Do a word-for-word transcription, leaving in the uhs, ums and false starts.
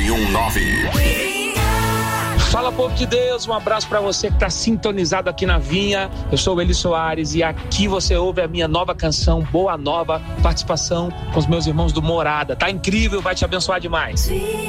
e nove. Fala, povo de Deus, um abraço pra você que tá sintonizado aqui na Vinha. Eu sou o Eli Soares e aqui você ouve a minha nova canção, Boa Nova, participação com os meus irmãos do Morada. Tá incrível, vai te abençoar demais.